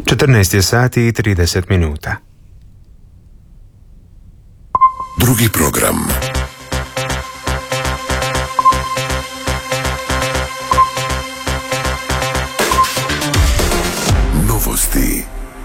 14 je sati i 30 minuta. Drugi program. Novosti.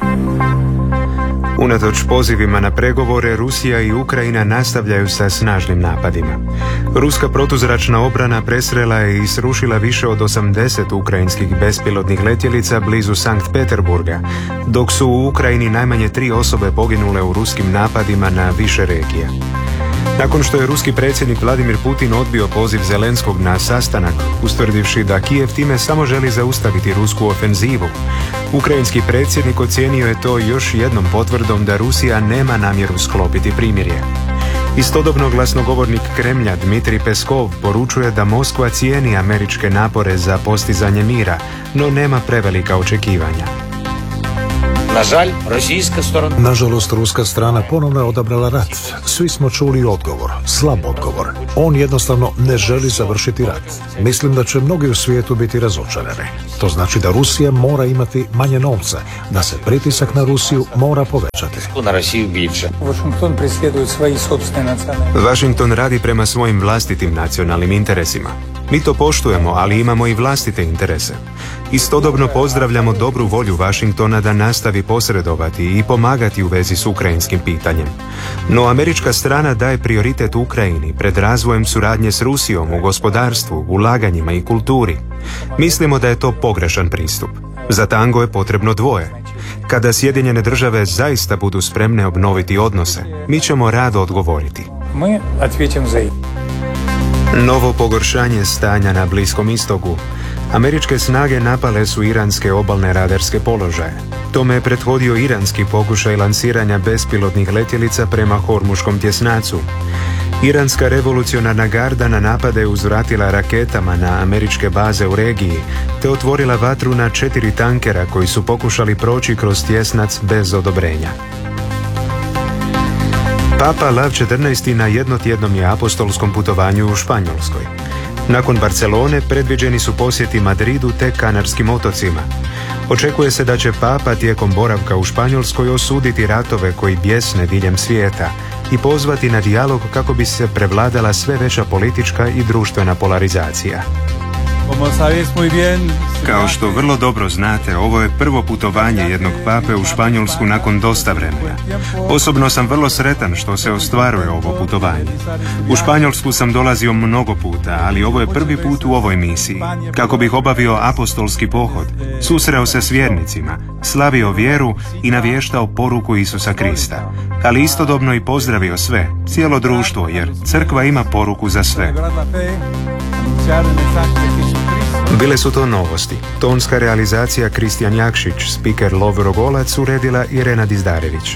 Unatoč pozivima na pregovore, Rusija i Ukrajina nastavljaju sa snažnim napadima. Ruska protuzračna obrana presrela je i srušila više od 80 ukrajinskih bespilotnih letjelica blizu Sankt Peterburga, dok su u Ukrajini najmanje 3 osobe poginule u ruskim napadima na više regija. Nakon što je ruski predsjednik Vladimir Putin odbio poziv Zelenskog na sastanak, ustvrdivši da Kijev time samo želi zaustaviti rusku ofenzivu, ukrajinski predsjednik ocijenio je to još jednom potvrdom da Rusija nema namjeru sklopiti primirje. Istodobno glasnogovornik Kremlja Dmitrij Peskov poručuje da Moskva cijeni američke napore za postizanje mira, no nema prevelika očekivanja. Nažalost, ruska strana ponovno je odabrala rat. Svi smo čuli odgovor, slab odgovor. On jednostavno ne želi završiti rat. Mislim da će mnogi u svijetu biti razočarani. To znači da Rusija mora imati manje novca, da se pritisak na Rusiju mora povećati. Washington radi prema svojim vlastitim nacionalnim interesima. Mi to poštujemo, ali imamo i vlastite interese. Istodobno pozdravljamo dobru volju Washingtona da nastavi posredovati i pomagati u vezi s ukrajinskim pitanjem. No američka strana daje prioritet Ukrajini pred razvojem suradnje s Rusijom u gospodarstvu, ulaganjima i kulturi. Mislimo da je to pogrešan pristup. Za tango je potrebno dvoje. Kada Sjedinjene države zaista budu spremne obnoviti odnose, mi ćemo rado odgovoriti. Novo pogoršanje stanja na Bliskom istoku. Američke snage napale su iranske obalne radarske položaje. Tome je prethodio iranski pokušaj lansiranja bespilotnih letjelica prema Hormuškom tjesnacu. Iranska revolucionarna garda na napade uzvratila raketama na američke baze u regiji, te otvorila vatru na 4 tankera koji su pokušali proći kroz tjesnac bez odobrenja. Papa Lav XIV na jednotjednom je apostolskom putovanju u Španjolskoj. Nakon Barcelone predviđeni su posjeti Madridu te Kanarskim otocima. Očekuje se da će Papa tijekom boravka u Španjolskoj osuditi ratove koji bjesne diljem svijeta i pozvati na dijalog kako bi se prevladala sve veća politička i društvena polarizacija. Kao što vrlo dobro znate, ovo je prvo putovanje jednog pape u Španjolsku nakon dosta vremena. Osobno sam vrlo sretan što se ostvaruje ovo putovanje. U Španjolsku sam dolazio mnogo puta, ali ovo je prvi put u ovoj misiji. Kako bih obavio apostolski pohod, susreo se s vjernicima, slavio vjeru i navještao poruku Isusa Krista. Ali istodobno i pozdravio sve, cijelo društvo, jer crkva ima poruku za sve. Bile su to novosti. Tonska realizacija Kristijan Jakšić, spiker Lovro Golac, uredila Irena Dizdarević.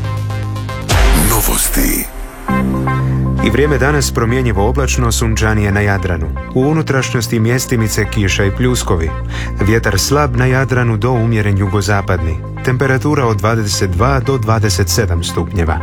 Novosti. I vrijeme danas promjenjivo oblačno, sunčanije na Jadranu. U unutrašnjosti mjestimice kiša i pljuskovi. Vjetar slab na Jadranu do umjeren jugozapadni. Temperatura od 22 do 27 stupnjeva.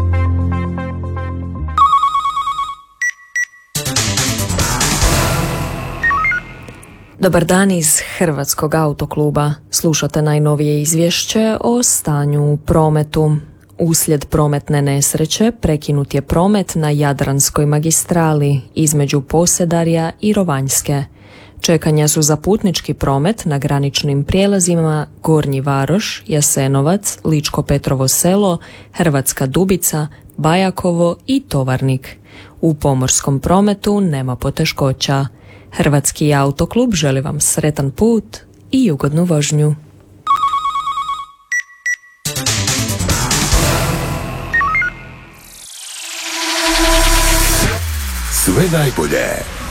Dobar dan iz Hrvatskog autokluba. Slušate najnovije izvješće o stanju u prometu. Uslijed prometne nesreće prekinut je promet na Jadranskoj magistrali između Posedarja i Rovanjske. Čekanja su za putnički promet na graničnim prijelazima Gornji Varoš, Jasenovac, Ličko Petrovo selo, Hrvatska Dubica, Bajakovo i Tovarnik. U pomorskom prometu nema poteškoća. Hrvatski autoklub želi vam sretan put i ugodnu vožnju. Sve najbolje.